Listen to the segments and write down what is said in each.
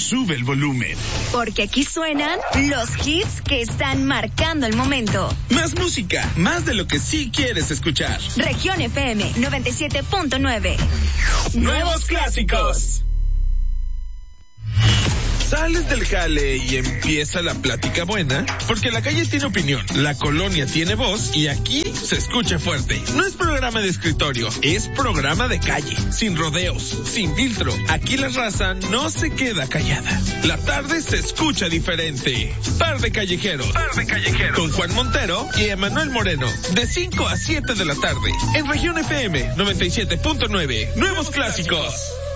sube el volumen. Porque aquí suenan los hits que están marcando el momento. Más música, más de lo que sí quieres escuchar. Región FM 97.9. Nuevos clásicos. Sales del jale y empieza la plática buena, porque la calle tiene opinión, la colonia tiene voz y aquí se escucha fuerte. No es programa de escritorio, es programa de calle, sin rodeos, sin filtro. Aquí la raza no se queda callada. La tarde se escucha diferente. Par de callejeros. Con Juan Montero y Emanuel Moreno, de 5 a 7 de la tarde, en Región FM 97.9. Nuevos clásicos.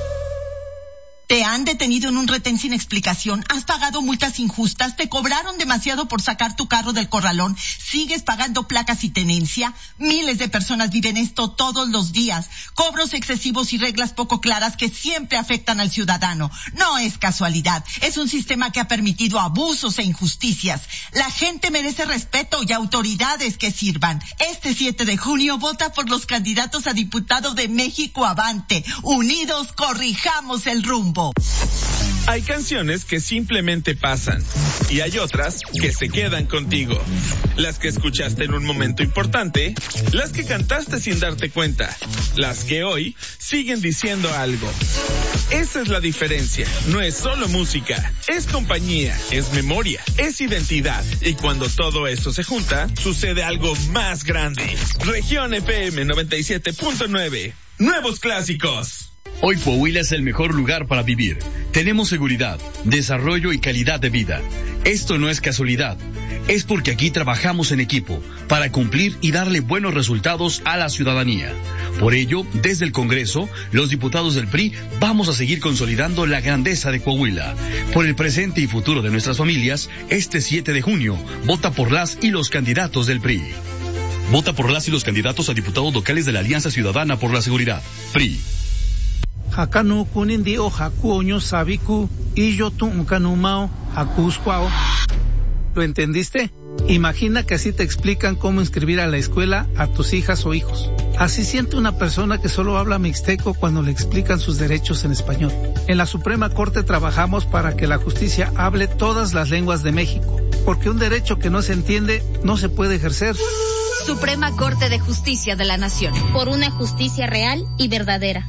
Te han detenido en un retén sin explicación, has pagado multas injustas, te cobraron demasiado por sacar tu carro del corralón, sigues pagando placas y tenencia. Miles de personas viven esto todos los días. Cobros excesivos y reglas poco claras que siempre afectan al ciudadano. No es casualidad, es un sistema que ha permitido abusos e injusticias. La gente merece respeto y autoridades que sirvan. Este 7 de junio vota por los candidatos a diputado de México Avante. Unidos corrijamos el rumbo. Hay canciones que simplemente pasan y hay otras que se quedan contigo. Las que escuchaste en un momento importante, las que cantaste sin darte cuenta, las que hoy siguen diciendo algo. Esa es la diferencia. No es solo música, es compañía, es memoria, es identidad. Y cuando todo eso se junta, sucede algo más grande. Región FM 97.9. Nuevos clásicos. Hoy Coahuila es el mejor lugar para vivir. Tenemos seguridad, desarrollo y calidad de vida. Esto no es casualidad. Es porque aquí trabajamos en equipo para cumplir y darle buenos resultados a la ciudadanía. Por ello, desde el Congreso, los diputados del PRI vamos a seguir consolidando la grandeza de Coahuila. Por el presente y futuro de nuestras familias, este 7 de junio, vota por las y los candidatos del PRI. Vota por las y los candidatos a diputados locales de la Alianza Ciudadana por la Seguridad. PRI. Hakanu kunindio hakuoño sabiku y yo tu uncanumao hakuscuao. ¿Lo entendiste? Imagina que así te explican cómo inscribir a la escuela a tus hijas o hijos. Así siente una persona que solo habla mixteco cuando le explican sus derechos en español. En la Suprema Corte trabajamos para que la justicia hable todas las lenguas de México, porque un derecho que no se entiende no se puede ejercer. Suprema Corte de Justicia de la Nación. Por una justicia real y verdadera.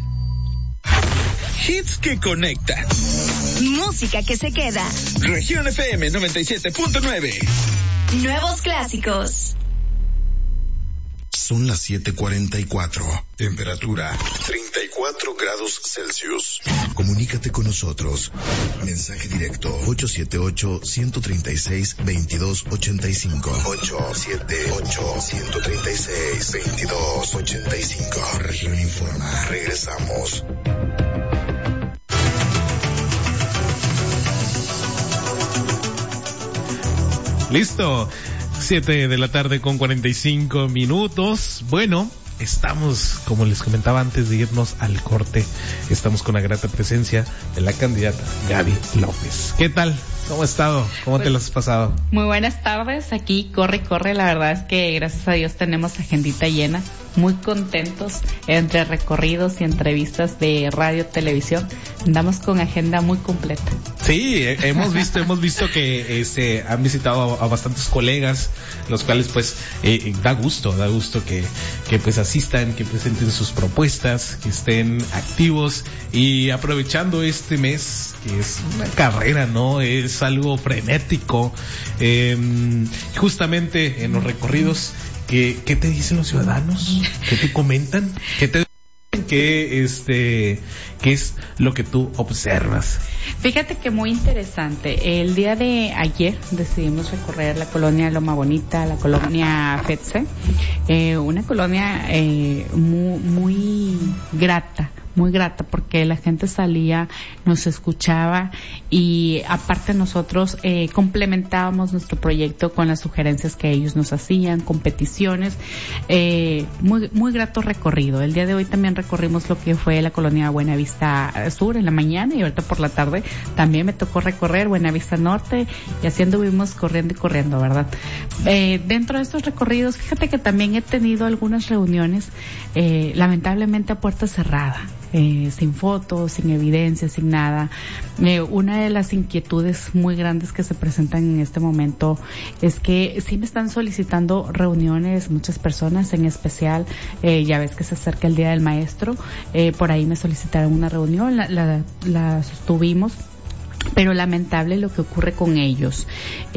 Hits que conectan. Música que se queda. Región FM 97.9. Nuevos clásicos. Son las 7:44. Temperatura 34 grados Celsius. Comunícate con nosotros. Mensaje directo 878-136-2285. 878-136-2285. Región Informa. Regresamos. Listo, 7 de la tarde con 45 minutos. Bueno, estamos, como les comentaba antes de irnos al corte, estamos con la grata presencia de la candidata Gaby López. ¿Qué tal? ¿Cómo has estado? ¿Cómo te lo has pasado? Muy buenas tardes, aquí corre, la verdad es que gracias a Dios tenemos agendita llena, muy contentos entre recorridos y entrevistas de radio, televisión, andamos con agenda muy completa. Sí, hemos visto que han visitado a bastantes colegas, los cuales pues da gusto que pues asistan, que presenten sus propuestas, que estén activos y aprovechando este mes que es una carrera, ¿no? Es algo frenético, justamente en los recorridos. ¿Qué te dicen los ciudadanos? ¿Qué te comentan? ¿Qué te dicen? ¿Qué es lo que tú observas? Fíjate que muy interesante. El día de ayer decidimos recorrer la colonia Loma Bonita, la colonia Fetze, una colonia muy grata porque la gente salía, nos escuchaba y aparte nosotros complementábamos nuestro proyecto con las sugerencias que ellos nos hacían, con peticiones, muy grato recorrido. El día de hoy también recorrimos lo que fue la colonia Buenavista Sur en la mañana y ahorita por la tarde también me tocó recorrer Buenavista Norte y así anduvimos corriendo, ¿verdad? Dentro de estos recorridos, fíjate que también he tenido algunas reuniones, lamentablemente a puerta cerrada. sin fotos, sin evidencia, sin nada. Una de las inquietudes muy grandes que se presentan en este momento es que sí me están solicitando reuniones muchas personas, en especial, ya ves que se acerca el Día del Maestro, por ahí me solicitaron una reunión, la sostuvimos. Pero lamentable lo que ocurre con ellos.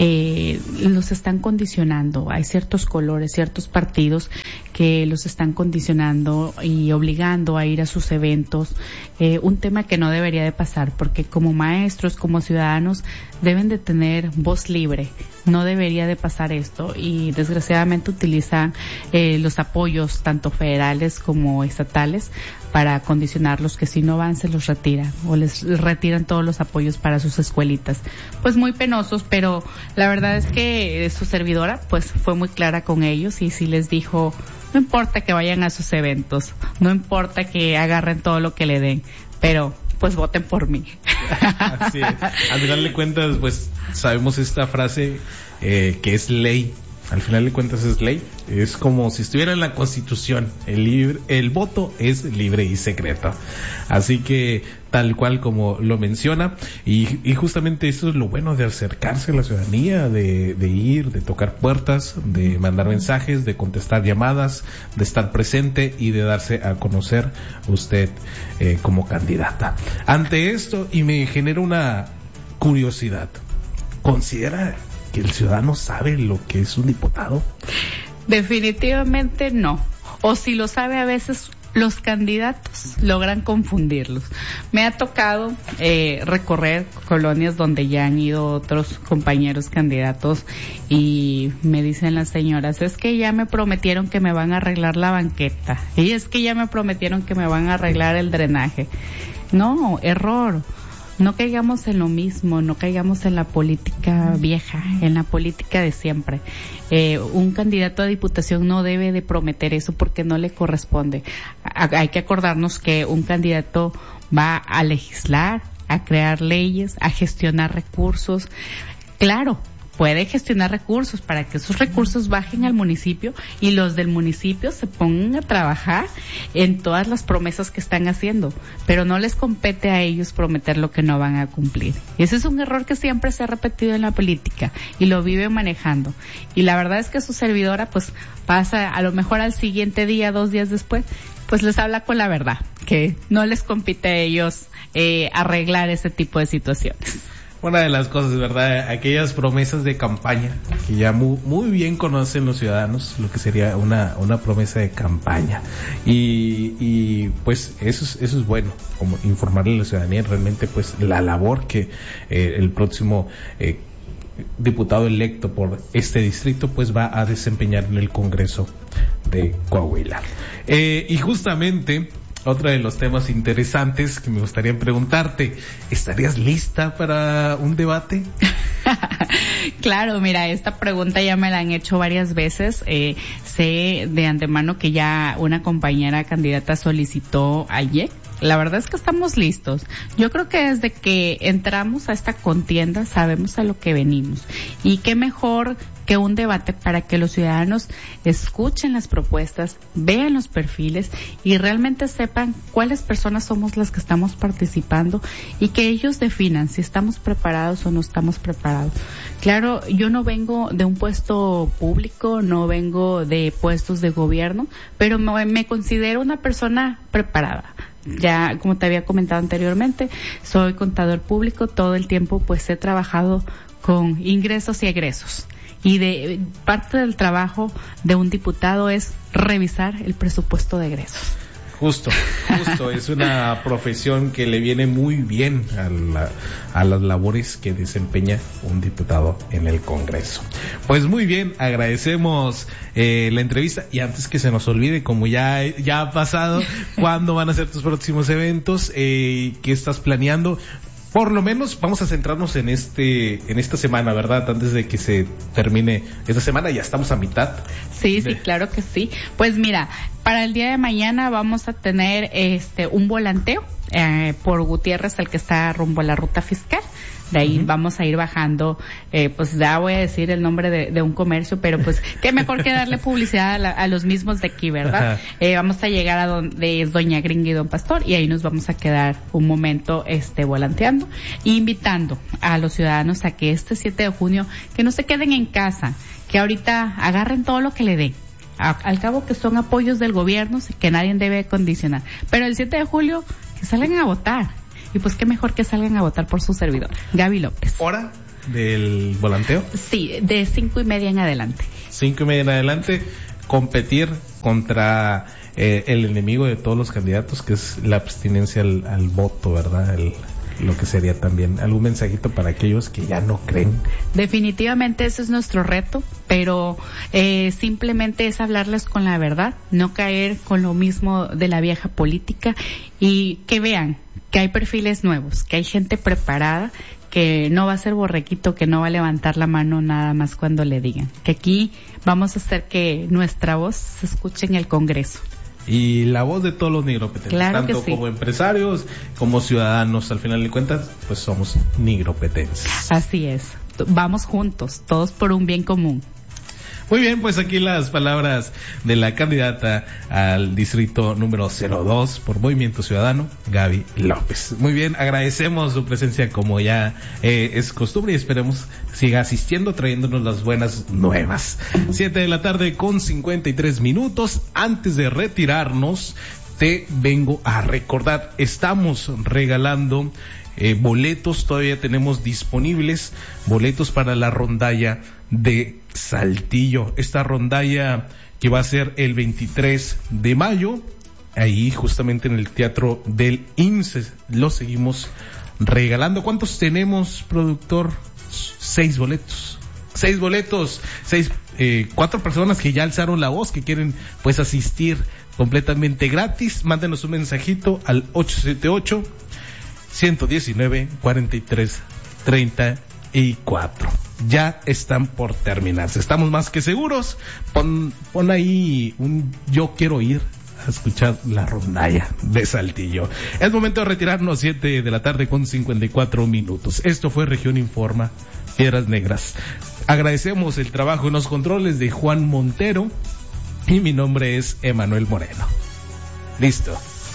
Los están condicionando. Hay ciertos colores, ciertos partidos que los están condicionando y obligando a ir a sus eventos. Un tema que no debería de pasar, porque como maestros, como ciudadanos, deben de tener voz libre. No debería de pasar esto, y desgraciadamente utilizan los apoyos tanto federales como estatales para condicionarlos, que si no van se los retiran o les retiran todos los apoyos para sus escuelitas. Pues muy penosos, pero la verdad es que su servidora pues fue muy clara con ellos y sí les dijo, no importa que vayan a sus eventos, no importa que agarren todo lo que le den, pero pues voten por mí. Así es. Al final de cuentas, pues sabemos esta frase que es ley. Al final de cuentas es ley. Es como si estuviera en la Constitución. El voto es libre y secreto. Así que tal cual como lo menciona, y justamente eso es lo bueno de acercarse a la ciudadanía, de ir, de tocar puertas, de mandar mensajes, de contestar llamadas, de estar presente y de darse a conocer usted como candidata. Ante esto, y me genera una curiosidad, ¿considera que el ciudadano sabe lo que es un diputado? Definitivamente no. O si lo sabe, a veces los candidatos logran confundirlos. Me ha tocado recorrer colonias donde ya han ido otros compañeros candidatos y me dicen las señoras, es que ya me prometieron que me van a arreglar la banqueta, y es que ya me prometieron que me van a arreglar el drenaje. No, error. No caigamos en lo mismo, no caigamos en la política vieja, en la política de siempre. Un candidato a diputación no debe de prometer eso porque no le corresponde. Hay que acordarnos que un candidato va a legislar, a crear leyes, a gestionar recursos. Claro, puede gestionar recursos para que esos recursos bajen al municipio y los del municipio se pongan a trabajar en todas las promesas que están haciendo, pero no les compete a ellos prometer lo que no van a cumplir. Y ese es un error que siempre se ha repetido en la política y lo vive manejando. Y la verdad es que su servidora pues pasa a lo mejor al siguiente día, 2 días después, pues les habla con la verdad, que no les compete a ellos arreglar ese tipo de situaciones. Una de las cosas, ¿verdad? Aquellas promesas de campaña que ya muy bien conocen los ciudadanos, lo que sería una promesa de campaña. Y pues eso es bueno, como informarle a la ciudadanía realmente pues la labor que el próximo diputado electo por este distrito pues va a desempeñar en el Congreso de Coahuila. Y justamente otro de los temas interesantes que me gustaría preguntarte, ¿estarías lista para un debate? Claro, mira, esta pregunta ya me la han hecho varias veces. Sé de antemano que ya una compañera candidata solicitó ayer. La verdad es que estamos listos. Yo creo que desde que entramos a esta contienda sabemos a lo que venimos. Y qué mejor que un debate para que los ciudadanos escuchen las propuestas, vean los perfiles y realmente sepan cuáles personas somos las que estamos participando y que ellos definan si estamos preparados o no estamos preparados. Claro, yo no vengo de un puesto público, no vengo de puestos de gobierno, pero me considero una persona preparada. Ya, como te había comentado anteriormente, soy contador público, todo el tiempo pues he trabajado con ingresos y egresos. Y de parte del trabajo de un diputado es revisar el presupuesto de egresos. Justo, es una profesión que le viene muy bien a las labores que desempeña un diputado en el Congreso. Pues muy bien, agradecemos la entrevista y antes que se nos olvide, como ya ha pasado, ¿cuándo van a ser tus próximos eventos? ¿Qué estás planeando? Por lo menos vamos a centrarnos en esta semana, ¿verdad? Antes de que se termine esta semana, ya estamos a mitad. Sí, claro que sí. Pues mira, para el día de mañana vamos a tener un volanteo por Gutiérrez, el que está rumbo a la ruta fiscal. De ahí vamos a ir bajando, pues ya voy a decir el nombre de un comercio, pero pues qué mejor que darle publicidad a los mismos de aquí, ¿verdad? Vamos a llegar a donde es Doña Gringa y Don Pastor, y ahí nos vamos a quedar un momento volanteando, e invitando a los ciudadanos a que este 7 de junio, que no se queden en casa, que ahorita agarren todo lo que le den. Al cabo que son apoyos del gobierno, que nadie debe condicionar. Pero el 7 de julio, que salgan a votar. Y pues qué mejor que salgan a votar por su servidor, Gaby López. ¿Hora del volanteo? Sí, de 5:30 en adelante. 5:30 en adelante, competir contra el enemigo de todos los candidatos, que es la abstinencia al voto, ¿verdad? Lo que sería también algún mensajito para aquellos que ya no creen. Definitivamente ese es nuestro reto, pero simplemente es hablarles con la verdad, no caer con lo mismo de la vieja política, y que vean que hay perfiles nuevos, que hay gente preparada, que no va a ser borrequito, que no va a levantar la mano nada más cuando le digan. Que aquí vamos a hacer que nuestra voz se escuche en el Congreso. Y la voz de todos los nigropetenses, claro, tanto como empresarios como ciudadanos, al final de cuentas, pues somos nigropetenses. Así es, vamos juntos, todos por un bien común. Muy bien, pues aquí las palabras de la candidata al distrito número 02 por Movimiento Ciudadano, Gaby López. Muy bien, agradecemos su presencia como ya es costumbre, y esperemos siga asistiendo, trayéndonos las buenas nuevas. 7:53 p.m. Antes de retirarnos, te vengo a recordar, estamos regalando boletos, todavía tenemos disponibles boletos para la rondalla de Saltillo. Esta rondalla que va a ser el 23 de mayo, ahí justamente en el Teatro del IMSS, lo seguimos regalando. ¿Cuántos tenemos, productor? 6 boletos. 4 personas que ya alzaron la voz, que quieren pues asistir completamente gratis. Mándenos un mensajito al 878-119-4334. Ya están por terminarse. Estamos más que seguros. Pon ahí yo quiero ir a escuchar la rondalla de Saltillo. Es momento de retirarnos, 7:54 p.m. Esto fue Región Informa, Piedras Negras. Agradecemos el trabajo en los controles de Juan Montero, y mi nombre es Emanuel Moreno. Listo.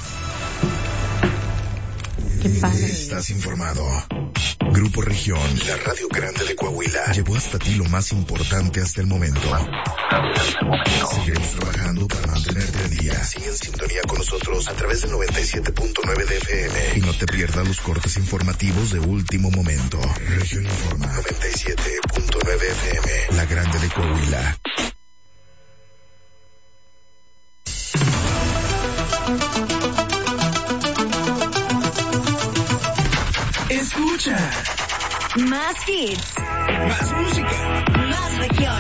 Qué padre. Estás informado. Grupo Región, la radio grande de Coahuila, llevó hasta ti lo más importante hasta el momento. Seguiremos trabajando para mantenerte al día. Sigue en sintonía con nosotros a través del 97.9 de FM y no te pierdas los cortes informativos de último momento. Región Informa, 97.9 FM, la grande de Coahuila. Escucha. Más hits. Más música. Más región.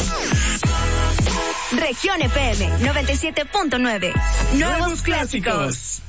Región FM 97.9. Nuevos clásicos.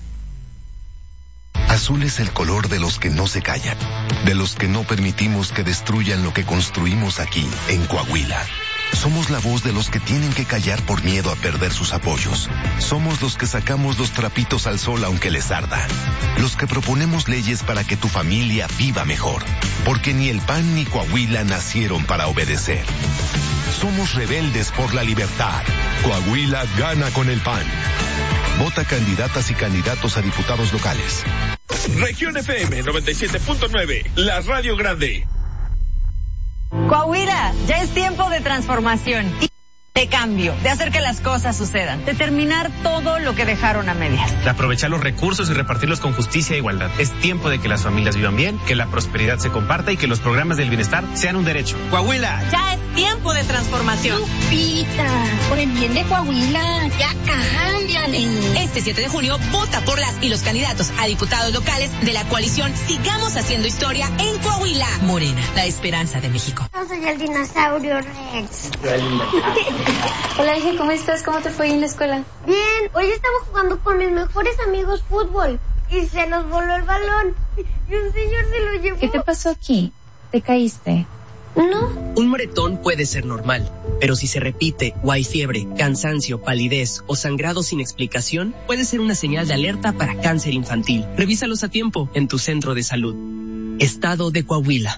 Azul es el color de los que no se callan, de los que no permitimos que destruyan lo que construimos aquí, en Coahuila. Somos la voz de los que tienen que callar por miedo a perder sus apoyos. Somos los que sacamos los trapitos al sol aunque les arda. Los que proponemos leyes para que tu familia viva mejor. Porque ni el PAN ni Coahuila nacieron para obedecer. Somos rebeldes por la libertad. Coahuila gana con el PAN. Vota candidatas y candidatos a diputados locales. Región FM 97.9, la radio grande. Coahuila, ya es tiempo de transformación y de cambio, de hacer que las cosas sucedan, de terminar todo lo que dejaron a medias. De aprovechar los recursos y repartirlos con justicia e igualdad. Es tiempo de que las familias vivan bien, que la prosperidad se comparta y que los programas del bienestar sean un derecho. Coahuila. Ya es tiempo de transformación. Lupita, por el bien de Coahuila, ya cámbiale. Este 7 de junio, vota por las y los candidatos a diputados locales de la coalición Sigamos Haciendo Historia en Coahuila. Morena, la esperanza de México. Yo soy el dinosaurio Rex. Hola, hija, ¿cómo estás? ¿Cómo te fue en la escuela? Bien, hoy estaba jugando con mis mejores amigos fútbol y se nos voló el balón y un señor se lo llevó. ¿Qué te pasó aquí? ¿Te caíste? No. Un moretón puede ser normal, pero si se repite o hay fiebre, cansancio, palidez o sangrado sin explicación, puede ser una señal de alerta para cáncer infantil. Revísalos a tiempo en tu centro de salud. Estado de Coahuila.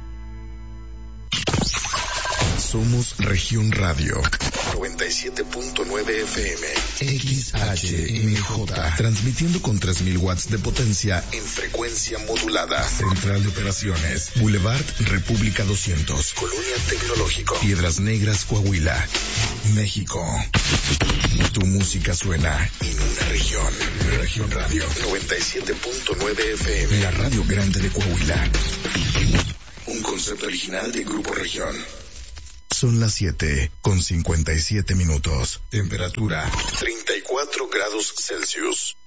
Somos Región Radio 97.9 FM XHMJ, transmitiendo con 3000 watts de potencia en frecuencia modulada. Central de Operaciones, Boulevard República 200, Colonia Tecnológico, Piedras Negras, Coahuila, México. Tu música suena en una región. Región Radio 97.9 FM, la radio grande de Coahuila. Un concepto original de Grupo Región. Son las 7:57. Temperatura 34 grados Celsius.